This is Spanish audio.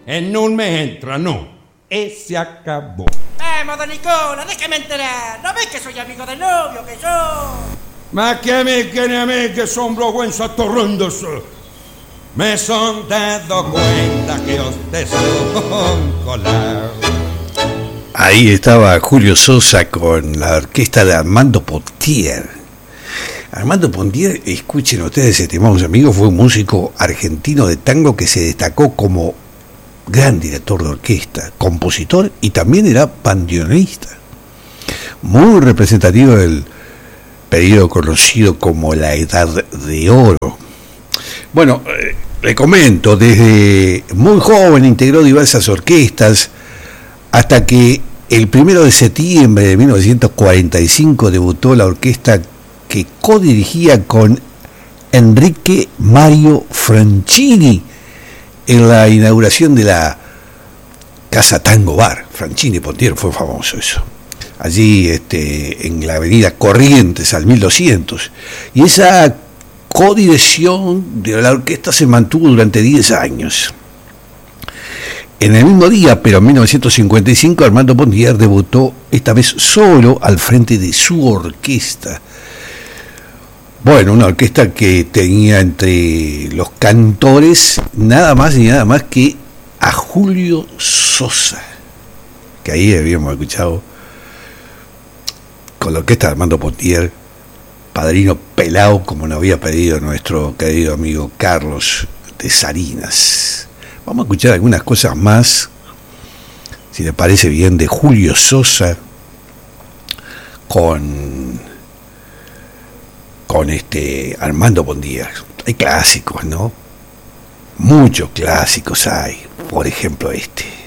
non me entra, no. E se acabó. Don Nicola, déjame enterar. ¿No ves que soy amigo del novio, que yo? Ma che amiche ne amiche son vergüenza torrendos. Me son dado cuenta que ustedes son colado. Ahí estaba Julio Sosa con la orquesta de Armando Pontier. Armando Pontier, escuchen ustedes, estimados amigos, fue un músico argentino de tango que se destacó como gran director de orquesta, compositor y también era bandoneonista. Muy representativo del periodo conocido como la Edad de Oro. Bueno, le comento, desde muy joven integró diversas orquestas hasta que el 1 de septiembre de 1945 debutó la orquesta que codirigía con Enrique Mario Franchini en la inauguración de la Casa Tango Bar. Franchini Pontier fue famoso eso. Allí en la avenida Corrientes al 1200. Y esa codirección de la orquesta se mantuvo durante 10 años. En el mismo día, pero en 1955, Armando Pontier debutó esta vez solo al frente de su orquesta. Bueno, una orquesta que tenía entre los cantores nada más y nada más que a Julio Sosa, que ahí habíamos escuchado con la orquesta de Armando Pontier, Padrino Pelao, como nos había pedido nuestro querido amigo Carlos de Salinas. Vamos a escuchar algunas cosas más, si le parece bien, de Julio Sosa con Armando Pontier. Hay clásicos, ¿no? Muchos clásicos hay. Por ejemplo, este.